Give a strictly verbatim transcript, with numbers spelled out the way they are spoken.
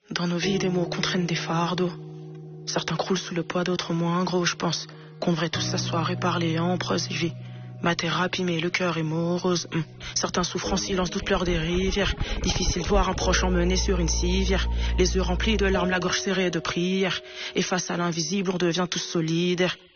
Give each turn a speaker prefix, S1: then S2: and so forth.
S1: Dans nos vies, des mots contraignent des fardeaux. Certains croulent sous le poids, d'autres moins gros. Je pense qu'on devrait tous s'asseoir et parler en prose. Je vis ma thérapie, mais le cœur est morose. Hum. Certains souffrent en silence, doutent pleurent des rivières. Difficile de voir un proche emmené sur une civière. Les yeux remplis de larmes, la gorge serrée de prières. Et face à l'invisible, on devient tous solidaires.